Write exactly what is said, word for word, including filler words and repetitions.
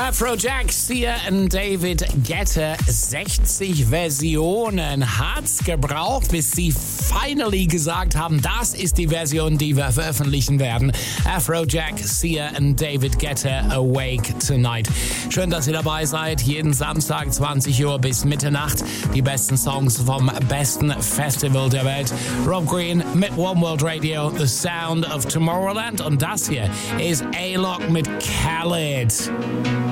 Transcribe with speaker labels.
Speaker 1: Afrojack, Sia und David Guetta. sechzig Versionen hat's gebraucht, bis sie finally gesagt haben, das ist die Version, die wir veröffentlichen werden. Afrojack, Sia und David Guetta, Awake Tonight. Schön, dass ihr dabei seid. Jeden Samstag zwanzig Uhr bis Mitternacht. Die besten Songs vom besten Festival der Welt. Rob Green mit One World Radio, The Sound of Tomorrowland. Und das hier ist A-Lock mit Khaled.